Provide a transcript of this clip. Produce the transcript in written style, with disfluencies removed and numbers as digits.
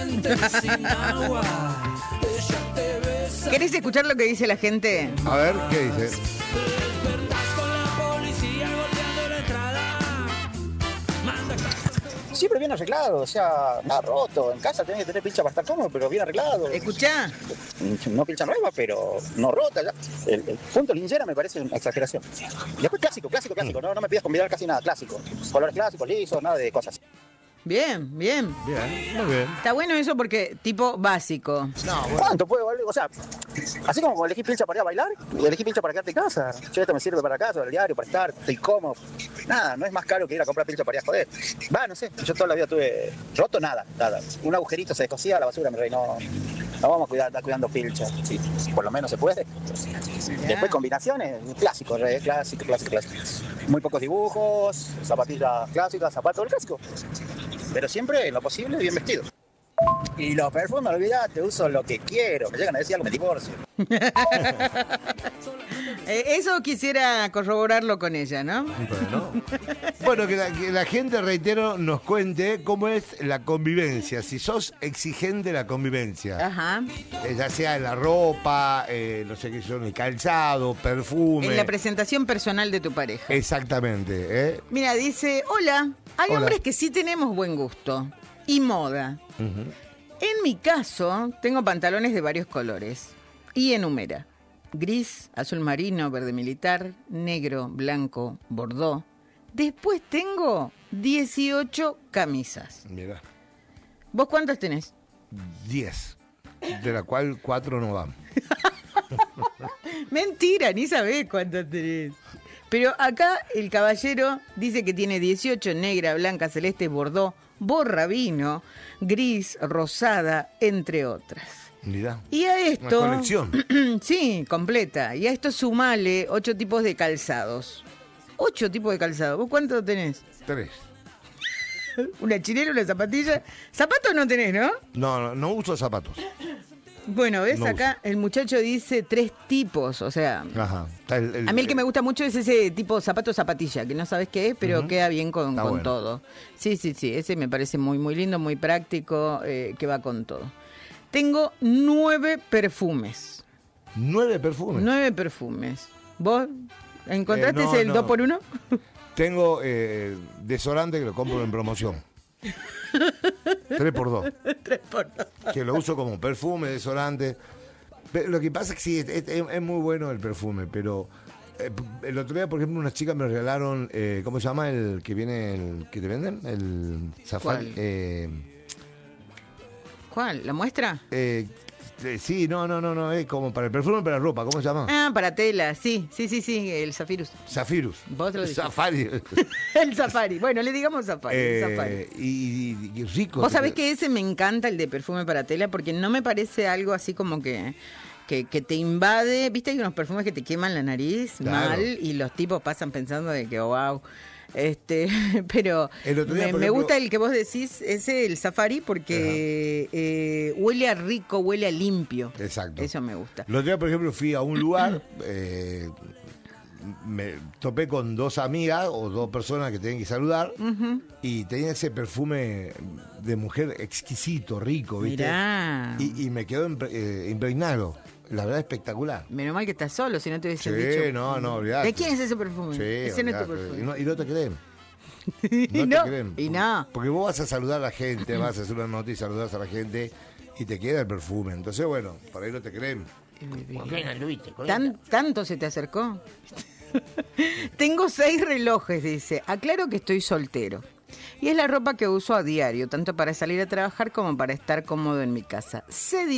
sin agua. Ella te besa. ¿Querés escuchar lo que dice la gente? A ver, ¿qué dice? Despertás con la policía golpeando la entrada. Manda Siempre bien arreglado, o sea, nada roto. En casa tenés que tener pilcha para estar cómodo, pero bien arreglado. Escuchá. No pilcha nueva, pero no rota. Ya. El punto linchera me parece una exageración. Después clásico. No me pidas combinar casi nada, clásico. Colores clásicos, lisos, nada de cosas. Bien. Bien, muy bien. Está bueno eso porque tipo básico. No, ¿cuánto puede valer? O sea, así como elegí pilcha para ir a bailar, elegí pilcha para quedarte en casa. Che, esto me sirve para casa, para el diario, para estar, estoy cómodo. Nada, no es más caro que ir a comprar pilcha para ir a joder. No sé, yo toda la vida tuve roto nada. Un agujerito se descosía a la basura, mi rey, no vamos a cuidar, estar cuidando pilcha, sí, por lo menos se puede. Después combinaciones, clásico. Muy pocos dibujos, zapatillas clásicas, zapatos clásicos. Pero siempre, en lo posible, bien vestido. Y los perfumes, olvidate, uso lo que quiero. Me llegan a decir algo, me divorcio. Eso quisiera corroborarlo con ella, ¿no? Bueno, que la gente, reitero, nos cuente cómo es la convivencia. Si sos exigente la convivencia. Ajá. Ya sea en la ropa, no sé qué son, el calzado, perfume. En la presentación personal de tu pareja. Exactamente. Mira, dice, hola, hay Hola. hombres que sí tenemos buen gusto y moda. En mi caso, tengo pantalones de varios colores y enumera: gris, azul marino, verde militar, negro, blanco, bordó. Después tengo 18 camisas. Mira, ¿Vos cuántas tenés? 10, de la cual 4 no van. Mentira, ni sabés cuántas tenés. Pero acá el caballero dice que tiene 18, negra, blanca, celeste, bordó, borra vino, gris, rosada, entre otras. Mira. Y a esto... Una colección. Sí, completa. Y a esto sumale 8 tipos de calzados. 8 tipos de calzados. ¿Vos cuántos tenés? 3. ¿Una chinela, una zapatilla? ¿Zapatos no tenés, no? No uso zapatos. Bueno, ¿ves? No Acá el muchacho dice 3 tipos, o sea... Ajá. A mí el que me gusta mucho es ese tipo zapato-zapatilla, que no sabes qué es, pero queda bien con bueno. todo. Sí, ese me parece muy, muy lindo, muy práctico, que va con todo. Tengo 9 perfumes. 9 perfumes. 9 perfumes. ¿Vos encontraste No, el no. 2x1? Tengo desodorante que lo compro en promoción. 3x2. 3x2. Que lo uso como perfume, desodorante. Pero lo que pasa es que sí, es muy bueno el perfume, pero el otro día, por ejemplo, unas chicas me regalaron, ¿cómo se llama el que viene, el que te venden? El Safari. ¿Cuál? ¿La muestra? Sí, no, es como para el perfume, para la ropa, ¿cómo se llama? Ah, para tela, sí, el Zafirus. Zafirus. Vos te lo dijiste. Safari. El Safari, bueno, le digamos Safari. El Safari. Y rico. Vos sabés que ese me encanta, el de perfume para tela, porque no me parece algo así como que te invade. Viste, hay unos perfumes que te queman la nariz mal y los tipos pasan pensando de que, oh, wow. Pero El otro día, por me ejemplo, gusta el que vos decís, ese, el Safari, porque huele a rico, huele a limpio. Exacto. Eso me gusta. El otro día, por ejemplo, fui a un lugar, me topé con 2 amigas o 2 personas que tenían que saludar y tenía ese perfume de mujer exquisito, rico, ¿viste? Mirá. Y me quedó impregnado. La verdad, espectacular. Menos mal que estás solo, si no te hubiesen Sí, dicho. no, olvidate. ¿De quién es ese perfume? Sí, Ese no es tu olvidate. perfume. Y no te creen. Y No te creen. Y no. Porque vos vas a saludar a la gente, vas a hacer una nota y saludás a la gente y te queda el perfume. Entonces, bueno, por ahí no te creen. ¿Con quién anduviste? ¿Tanto se te acercó? Tengo 6 relojes, dice. Aclaro que estoy soltero. Y es la ropa que uso a diario, tanto para salir a trabajar como para estar cómodo en mi casa.